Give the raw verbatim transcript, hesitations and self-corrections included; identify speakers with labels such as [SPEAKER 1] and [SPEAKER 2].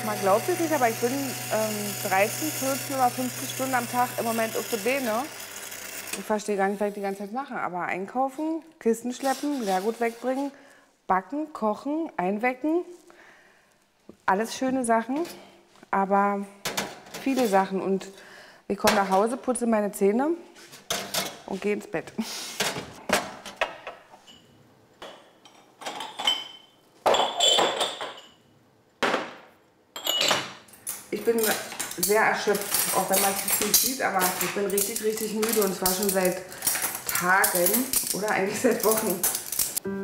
[SPEAKER 1] Man glaubt es nicht, aber ich bin ähm, dreizehn, vierzehn oder fünfzehn Stunden am Tag im Moment auf der Beine. Ich verstehe gar nicht, was ich die ganze Zeit mache. Aber einkaufen, Kisten schleppen, Leergut wegbringen, backen, kochen, einwecken. Alles schöne Sachen, aber viele Sachen. Und ich komme nach Hause, putze meine Zähne und gehe ins Bett. Ich bin sehr erschöpft, auch wenn man es nicht sieht, aber ich bin richtig, richtig müde und zwar schon seit Tagen oder eigentlich seit Wochen.